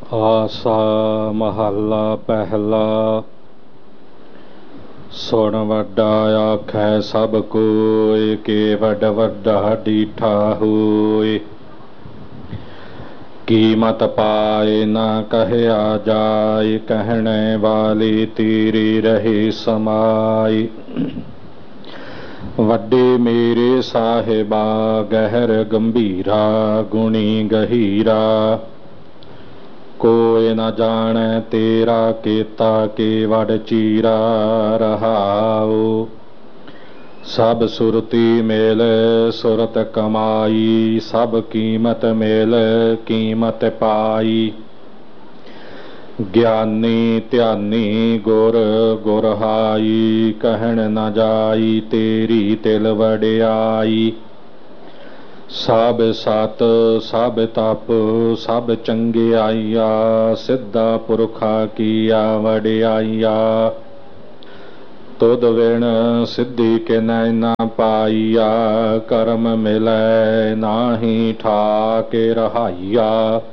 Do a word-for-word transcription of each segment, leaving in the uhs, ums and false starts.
ਆਸਾ ਮਹੱਲਾ ਪਹਿਲਾ। ਸੁਣ ਵੱਡਾ ਆਖੈ ਸਭ ਕੋਇ, ਕੇ ਵੱਡ ਵੱਡਾ ਡੀਠਾ ਹੋਇ। ਕੀਮਤ ਪਾਏ ਨਾ ਕਹਿਆ ਜਾਇ, ਕਹਿਣੇ ਵਾਲੀ ਤੇਰੀ ਰਹੇ ਸਮਾਈ। ਵੱਡੇ ਮੇਰੇ ਸਾਹਿਬਾ ਗਹਿਰ ਗੰਭੀਰਾ, ਗੁਣੀ ਗਹੀਰਾ। ਕੋਇ ਨ ਜਾਣੈ ਤੇਰਾ ਕੀਤਾ, ਕੇ ਵਡ ਚੀਰਾ ਰਹਾਉ। ਸਭ ਸੁਰਤੀ ਮੇਲ ਸੁਰਤ ਕਮਾਈ, ਸਭ ਕੀਮਤ ਮੇਲ ਕੀਮਤ ਪਾਈ। ਗਿਆਨੀ ਧਿਆਨੀ ਗੁਰ ਗੁਰਹਾਈ, ਕਹਿਣ ਨ ਜਾਈ ਤੇਰੀ ਤਿਲ ਵਡਿਆਈ। ਸਭ ਸਤ ਸਭ ਤਪ ਸਭ ਚੰਗਿਆਈਆ, ਸਿੱਧਾ ਪੁਰਖਾ ਕੀਆ ਵਡਿਆਈਆ। ਤੁਧ ਵਿਣ ਸਿੱਧੀ ਕਿਨੈ ਨਾ ਪਾਈਆ, ਕਰਮ ਮਿਲੈ ਨਾਹੀ ਠਾਕੇ ਰਹਾਈਆ।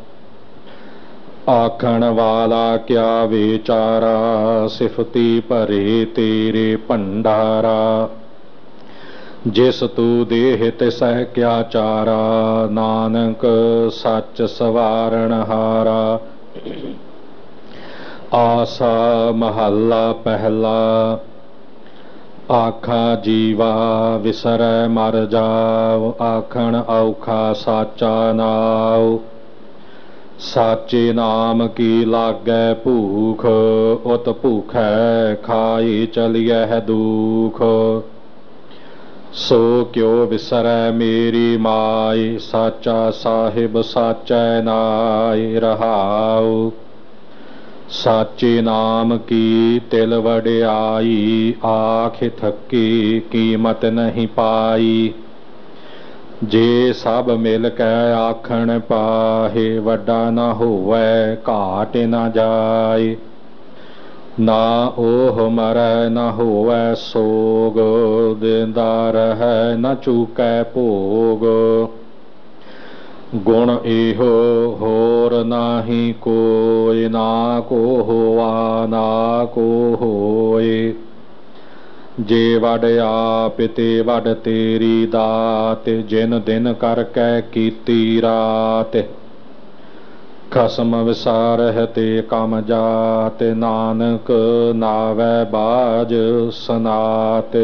ਆਖਣ ਵਾਲਾ ਕਿਆ ਵਿਚਾਰਾ, ਸਿਫਤੀ ਭਰੇ ਤੇਰੇ ਭੰਡਾਰਾ। ਜਿਸ ਤੂ ਦੇਹ ਤਿਸਹਿ ਕਿਆ ਚਾਰਾ, ਨਾਨਕ ਸੱਚ ਸਵਾਰਣ ਹਾਰਾ। ਆਸਾ ਮਹੱਲਾ ਪਹਿਲਾ। ਆਖਾ ਜੀਵਾ ਵਿਸਰੈ ਮਰ ਜਾਉ, ਆਖਣ ਔਖਾ ਸਾਚਾ ਨਾਉ। ਸਾਚੇ ਨਾਮ ਕੀ ਲਾਗੈ ਭੂਖ, ਉਤ ਭੂਖੈ ਖਾਈ ਚਲਿਐ ਦੂਖ। ਸੋ ਕਿਉ ਵਿਸਰੈ ਮੇਰੀ ਮਾਈ, ਸਾਚਾ ਸਾਹਿਬ ਸਾਚੈ ਨਾਇ ਰਹਾਉ। ਸਾਚੇ ਨਾਮ ਕੀ ਤਿਲ ਵਡਿਆਈ, ਆਖ ਥੱਕੀ ਕੀਮਤ ਨਹੀਂ ਪਾਈ। ਜੇ ਸਭ ਮਿਲ ਕੈ ਆਖਣ ਪਾਹੇ, ਵੱਡਾ ਨਾ ਹੋਵੈ ਘਾਟ ਨਾ ਜਾਏ। ਨਾ ਓਹ ਮਰੈ ਨਾ ਹੋਵੈ ਸੋਗ, ਦੇਂਦਾ ਰਹੈ ਨਾ ਚੂਕੈ ਭੋਗ। ਗੁਣ ਇਹੋ ਹੋਰ ਨਾਹੀ ਕੋਇ, ਨਾ ਕੋ ਹੋਆ ਨਾ ਕੋ ਹੋਇ। ਜੇ ਵਡ ਆਪ ਤੇ ਵਡ ਤੇਰੀ ਦਾਤ, ਜਿਨ ਦਿਨ ਕਰਕੇ ਕੀਤੀ ਰਾਤ। ਖਸਮ ਵਿਸਾਰਹਿ ਤੇ ਕਮ ਜਾਤ, ਨਾਨਕ ਨਾਵੈ ਬਾਜ ਸਨਾਤ।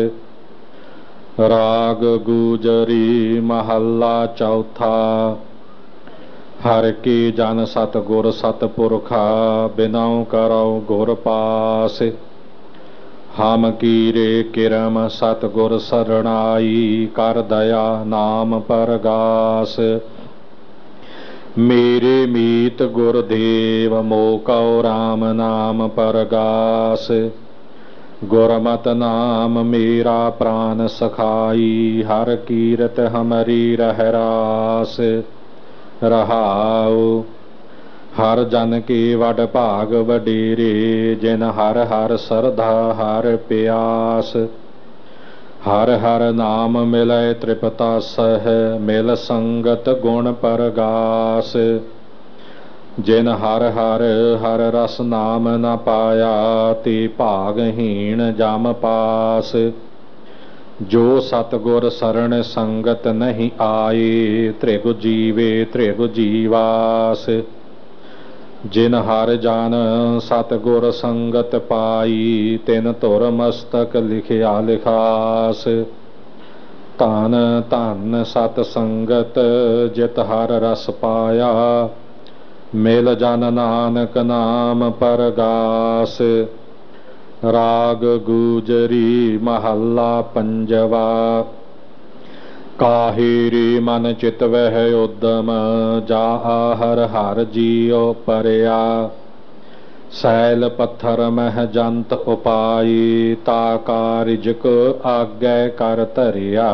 ਰਾਗ ਗੂਜਰੀ ਮਹੱਲਾ ਚੌਥਾ। ਹਰਿ ਕੀ ਜਨ ਸਤ ਗੁਰ ਸਤ ਪੁਰਖਾ, ਬਿਨਉ ਕਰਉ ਗੁਰ ਪਾਸ। ਹਮ ਕੀਰੇ ਕਿਰਮ ਸਤ ਗੁਰ ਸਰਣਾਈ, ਕਰ ਦਇਆ ਨਾਮ ਪਰਗਾਸ। ਮੇਰੇ ਮੀਤ ਗੁਰਦੇਵ ਮੋ ਕਉ ਰਾਮ ਨਾਮ ਪਰਗਾਸ। ਗੁਰਮਤਿ ਨਾਮ ਮੇਰਾ ਪ੍ਰਾਨ ਸਖਾਈ, ਹਰ ਕੀਰਤ ਹਮਰੀ ਰਹਿ ਰਾਸ ਰਹਾਉ। ਹਰ ਜਨ ਕੇ ਵਡ ਭਾਗ ਵਡੇਰੇ, ਜਿਨ ਹਰ ਹਰ ਸਰਧਾ ਹਰ ਪਿਆਸ। ਹਰ ਹਰ ਨਾਮ ਮਿਲੈ ਤ੍ਰਿਪਤਾਸਹਿ, ਮਿਲ ਸੰਗਤ ਗੁਣ ਪਰਗਾਸ। ਜਿਨ ਹਰ ਹਰ ਹਰ ਰਸ ਨਾਮ ਨ ਪਾਇਆ, ਤੇ ਭਾਗਹੀਣ ਜਮ ਪਾਸ। ਜੋ ਸਤਿਗੁਰ ਸਰਣ ਸੰਗਤ ਨਹੀਂ ਆਏ, ਤ੍ਰਿਗ ਜੀਵੇ ਤ੍ਰਿਗ ਜੀਵਾਸ। ਜਿਨ ਹਰ ਜਨ ਸਤਿਗੁਰ ਸੰਗਤ ਪਾਈ, ਤਿਨ ਧੁਰ ਮਸਤਕ ਲਿਖਿਆ ਲਿਖਾਸ। ਧਨ ਧਨ ਸਤ ਸੰਗਤ ਜਿਤ ਹਰ ਰਸ ਪਾਇਆ, ਮਿਲ ਜਨ ਨਾਨਕ ਨਾਮ ਪਰਗਾਸ। ਰਾਗ ਗੂਜਰੀ ਮਹੱਲਾ ਪੰਜਵਾ। ਕਾਹੇ ਰੇ ਮਨ ਚਿਤ ਵਹਿ ਉਦਮ, ਜਾ ਹਰ ਹਰ ਜੀਉ ਪਰਿਆ। ਸੈਲ ਪੱਥਰ ਮਹਿ ਜੰਤ ਉਪਾਈ, ਤਾ ਕਾ ਰਿਜਕ ਆਗੈ ਕਰ ਧਰਿਆ।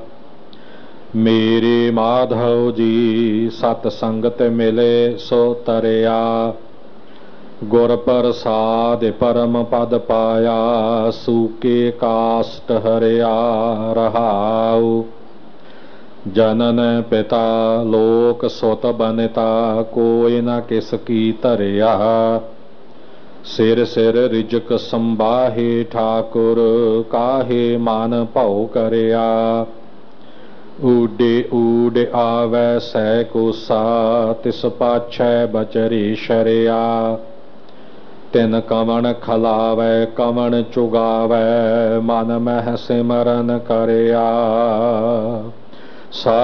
ਮੇਰੇ ਮਾਧਵ ਜੀ ਸਤ ਸੰਗਤ ਮਿਲੇ ਸੋ ਤਰਿਆ। ਗੁਰ ਪ੍ਰਸਾਦਿ ਪਰਮ ਪਦ ਪਾਇਆ, ਸੂਕੇ ਕਾਸਟ ਹਰਿਆ ਰਹਾਉ। जनन पिता लोक सुत बनिता कोई न किस की धरिया सिर सिर रिजक संबाहे ठाकुर काहे मान भौ करिया ऊडे ऊड आवै सै कोसा तिस पाछै बचरी शरिया तिन कवण खलावै कवण चुगावै मन मह सिमरन करिया।